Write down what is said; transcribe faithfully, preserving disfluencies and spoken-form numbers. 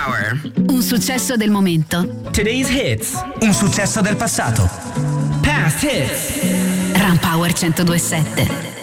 Power. Un successo del momento. Today's hits. Un successo del passato. Past hits. Ram Power centodue e sette.